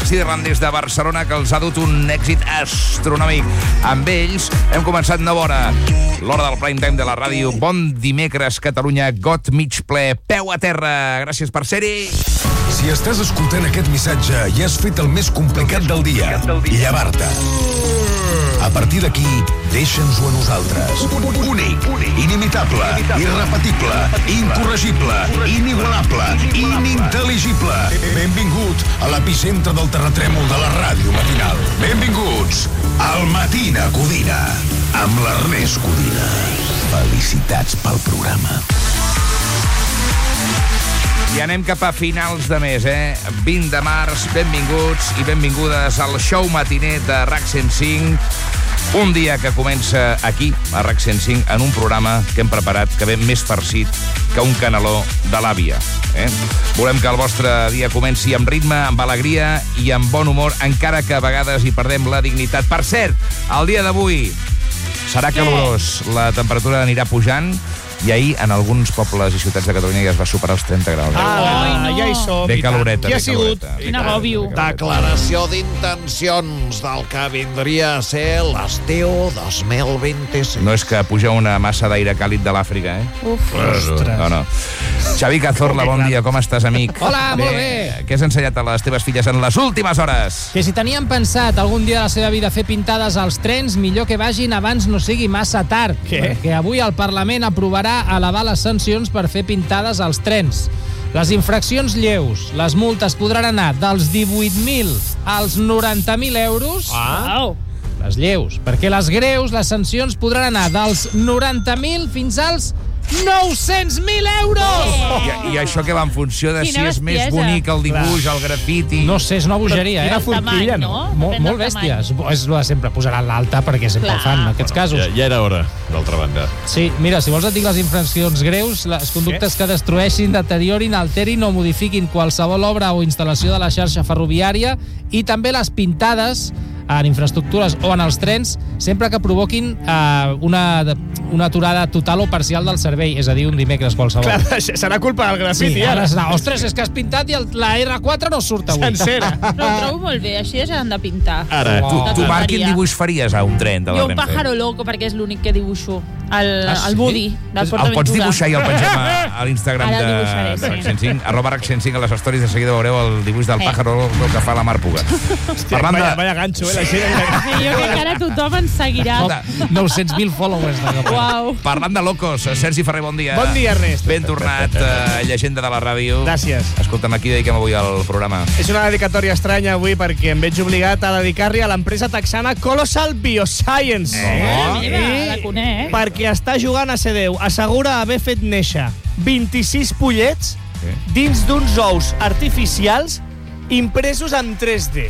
irlandès de Barcelona, que els ha dut un èxit astronòmic. Amb ells hem començat nova hora, l'hora del prime time de la ràdio. Bon dimecres, Catalunya, got mig ple, peu a terra. Gràcies per ser-hi. Si estàs escoltant aquest missatge i has fet el més complicat del dia, llevar-te. A partir d'aquí, deixa'ns-ho a nosaltres. Únic, inimitable, irrepetible, incorregible, inigualable, inintel·ligible. Benvingut a l'epicentre del terratrèmol de la ràdio matinal. Benvinguts al Matina Codina, amb l'Ernest Codina. Felicitats pel programa. I anem cap a finals de mes, 20 de març, benvinguts i benvingudes al show matiner de RAC 105. Un dia que comença aquí, a RAC 105, en un programa que hem preparat que ve més farcit que un caneló de l'àvia. Volem que el vostre dia comenci amb ritme, amb alegria i amb bon humor, encara que a vegades hi perdem la dignitat. Per cert, el dia d'avui serà calorós, la temperatura anirà pujant, i ahir en alguns pobles i ciutats de Catalunya ja es va superar els 30 graus. Ja hi som. Ve caloreta. Qui ha sigut? Quin agòbio. Declaració d'intencions del que vindria a ser l'estiu 2025. No és que puja una massa d'aire càlid de l'Àfrica, Ostres. No. Xavi Cazorla, bon dia, com estàs, amic? Hola, molt bé. Què has ensenyat a les teves filles en les últimes hores? Que si tenien pensat algun dia de la seva vida fer pintades als trens, millor que vagin abans no sigui massa tard. Què? Perquè avui el Parlament aprovarà elevar les sancions per fer pintades als trens. Les infraccions lleus, les multes podran anar dels 18.000 als 90.000 euros. Les lleus. Perquè les greus, les sancions podran anar dels 90.000 fins als 900.000 euros! I això que va en funció de si Quina és més bestiesa. bonic el dibuix, el grafiti... No sé, és una bogeria, Quina forquilla, Tamany, no? no? Depèn Molt del bèstia. tamany. És lo de sempre, posaran l'alta perquè sempre Clar. ho fan en aquests casos. Ja era hora, d'altra banda. Sí, mira, si vols et dic les infraccions greus, les conductes que destrueixin, deteriorin, alterin o modifiquin qualsevol obra o instal·lació de la xarxa ferroviària, i també les pintades en infraestructures o en els trens, sempre que provoquin una aturada total o parcial del servei, és a dir, un dimecres qualsevol. Clar, serà culpa del grafiti, ara ara. serà, ostres, és que has pintat i la R4 no surt avui. Sencera. Però ho trobo molt bé, així s'han de pintar. Ara, Tu, Marc, quin dibuix faries a un tren de la Jo un Renfe? pájaro loco, perquè és l'únic que dibuixo. El Woody, del Port El pots Aventura. dibuixar i el pengem a l'Instagram Ara el de dibuixaré, sí. RAC 105, @RAC105, a les stories de seguida veureu el dibuix del pájaro loco que fa la Mar Puga. Parlant de... Vaya ganxo, la gent. Sí, jo crec que ara tothom ens seguirà. 900.000 followers de cop. Uau. Parlant de locos, Sergi Ferrer, bon dia. Bon dia, Ernest. Ben tornat, llegenda de la ràdio. Gràcies. Escolta'm, aquí dediquem avui al programa. És una dedicatòria estranya avui perquè em veig obligat a dedicar-li a l'empresa texana Colossal Bioscience. Mira, la conec. Perquè està jugant a ser Déu. Assegura haver fet néixer 26 pollets dins d'uns ous artificials impresos en 3D.